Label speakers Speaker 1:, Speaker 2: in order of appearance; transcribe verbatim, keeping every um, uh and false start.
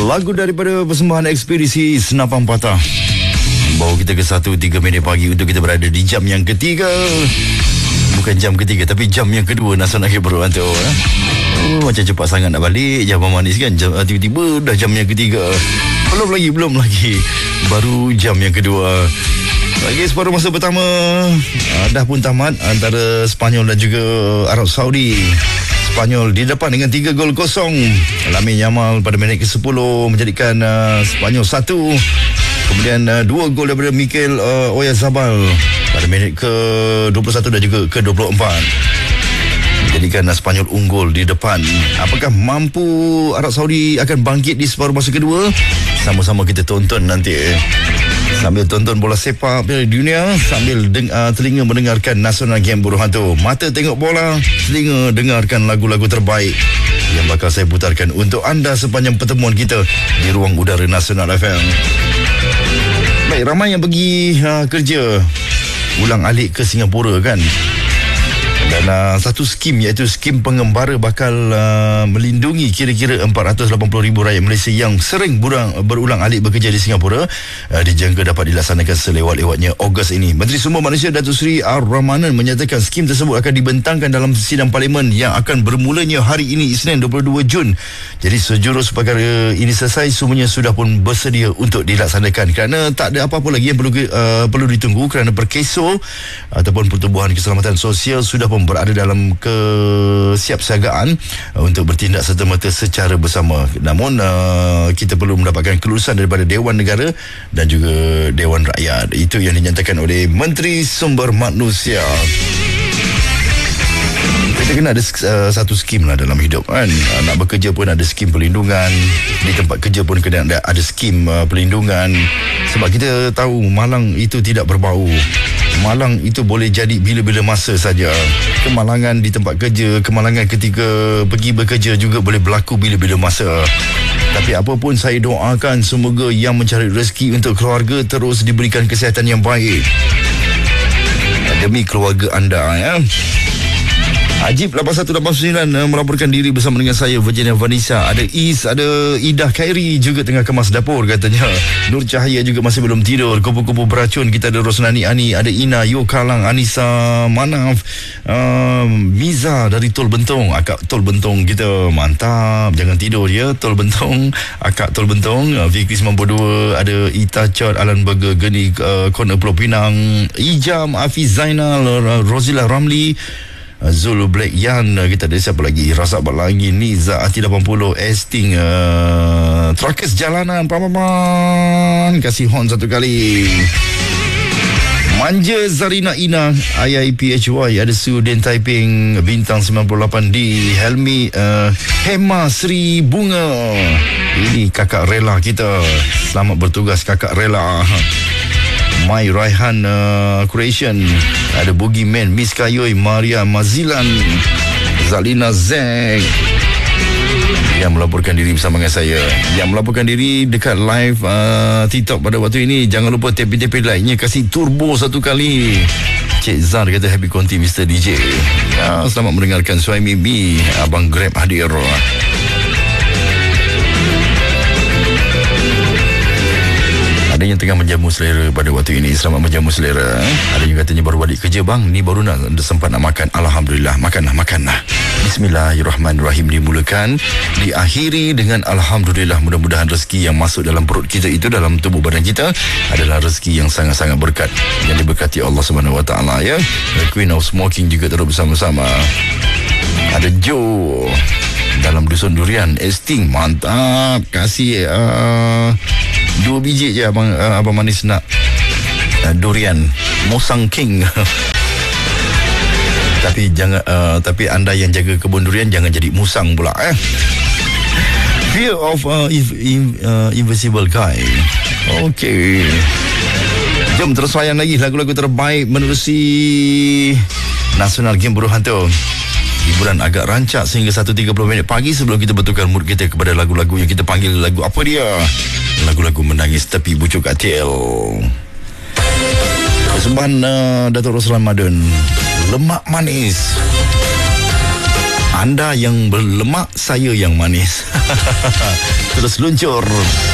Speaker 1: Lagu daripada persembahan ekspedisi Senapang Patah bawa kita ke satu tiga minit pagi untuk kita berada di jam yang ketiga. Bukan jam ketiga, tapi jam yang kedua Nasional Game Berhantu. Oh, macam cepat sangat nak balik. Jam manis kan, jam, tiba-tiba dah jam yang ketiga. Belum lagi, belum lagi baru jam yang kedua. Lagi separuh masa pertama uh, dah pun tamat antara Sepanyol dan juga Arab Saudi. Sepanyol di depan dengan tiga gol kosong. Lamine Yamal pada minit ke sepuluh menjadikan uh, Sepanyol satu. Kemudian uh, dua gol daripada Mikel uh, Oyarzabal pada minit ke dua puluh satu dan juga ke dua puluh empat. Menjadikan uh, Sepanyol unggul di depan. Apakah mampu Arab Saudi akan bangkit di separuh masa kedua? Sama-sama kita tonton nanti. Sambil tonton bola sepak Piala Dunia, sambil deng- uh, telinga mendengarkan Nasional Game Berhantu. Mata tengok bola, telinga dengarkan lagu-lagu terbaik yang bakal saya putarkan untuk anda sepanjang pertemuan kita di ruang udara Nasional F M. Baik, ramai yang pergi uh, kerja ulang alik ke Singapura kan. Dan uh, satu skim iaitu skim pengembara bakal uh, melindungi kira-kira empat ratus lapan puluh ribu rakyat Malaysia yang sering burang, berulang alik bekerja di Singapura. Uh, dijangka dapat dilaksanakan selewat-lewatnya Ogos ini. Menteri Sumber Manusia Datuk Seri Ar-Rahmanan menyatakan skim tersebut akan dibentangkan dalam sidang parlimen yang akan bermulanya hari ini Isnin dua puluh dua Jun. Jadi sejurus perkara ini selesai, semuanya sudah pun bersedia untuk dilaksanakan kerana tak ada apa-apa lagi yang perlu uh, perlu ditunggu kerana Perkeso ataupun Pertubuhan Keselamatan Sosial sudah pun berada dalam kesiapsiagaan untuk bertindak serta-merta secara bersama. Namun uh, kita perlu mendapatkan kelulusan daripada Dewan Negara dan juga Dewan Rakyat. Itu yang dinyatakan oleh Menteri Sumber Manusia. Kita kena ada uh, satu skim lah dalam hidup kan. Uh, nak bekerja pun ada skim perlindungan. Di tempat kerja pun kena ada, ada skim uh, perlindungan. Sebab kita tahu malang itu tidak berbau. Malang itu boleh jadi bila-bila masa saja. Kemalangan di tempat kerja, kemalangan ketika pergi bekerja juga boleh berlaku bila-bila masa. Tapi apapun, saya doakan semoga yang mencari rezeki untuk keluarga terus diberikan kesihatan yang baik demi keluarga anda ya. Ajib lapan satu lapan sembilan uh, melaporkan diri bersama dengan saya, Virginia Vanessa. Ada Is, ada Idah Khairi juga tengah kemas dapur katanya. Nur Cahaya juga masih belum tidur. Kupu-kupu beracun kita ada Rosnani Ani, ada Ina, Yo Kalang, Anissa Manaf, uh, Miza dari Tol Bentong. Akak Tol Bentong kita mantap, jangan tidur ya Tol Bentong. Akak Tol Bentong. uh, Vicky sembilan puluh dua, ada Ita Chot, Alan Burger, Geni uh, Corner Pulau Pinang, Ijam, Afiz Zainal, uh, Rosila Ramli, Zulu Black Yan, kita ada siapa lagi, Razak Balangi, Niza Ati lapan puluh, Esting, uh, Trackers Jalanan, Paman, kasih horn satu kali. Manja Zarina Ina, I I P H Y, ada Sudin Taiping, Bintang sembilan puluh lapan D, Helmi, uh, Hema Sri Bunga. Ini kakak rela kita. Selamat bertugas kakak rela. Mai Raihan uh, Creation, ada Boogie Man, Miss Kayoy, Maria Mazilan, Zalina Zek yang melaporkan diri bersama dengan saya. Yang melaporkan diri dekat live uh, TikTok pada waktu ini, jangan lupa tepi-tepi like-nya, kasih turbo satu kali. Cik Zar kata happy konti Mister D J. Ya, selamat mendengarkan Suami B, Abang Grab hadir. Ada yang tengah menjamu selera pada waktu ini. Selamat menjamu selera. Ada yang katanya baru balik kerja bang, ni baru nak sempat nak makan. Alhamdulillah, makanlah, makanlah. Bismillahirrahmanirrahim dimulakan, diakhiri dengan Alhamdulillah. Mudah-mudahan rezeki yang masuk dalam perut kita itu, dalam tubuh badan kita, adalah rezeki yang sangat-sangat berkat, yang diberkati Allah Subhanahu Wa Taala ya. The Queen of Smoking juga terus bersama-sama. Ada Joe dalam Dusun Durian, Esting mantap, kasih uh, dua biji je abang, uh, abang manis nak uh, durian Mosang King. Tapi jangan uh, tapi anda yang jaga kebun durian jangan jadi musang pula eh. Fear of uh, inv- inv- uh, Invisible Guy. Okey, jom terus layan lagi lagu-lagu terbaik menerusi Nasional Game Berhantu. Hiburan agak rancak sehingga satu tiga puluh minit pagi sebelum kita betulkan mood kita kepada lagu-lagu yang kita panggil lagu apa dia? Lagu-lagu menangis tepi bucuk katil. Persembahan uh, Datuk Roslan Madun, Lemak Manis. Anda yang berlemak, saya yang manis. Terus luncur.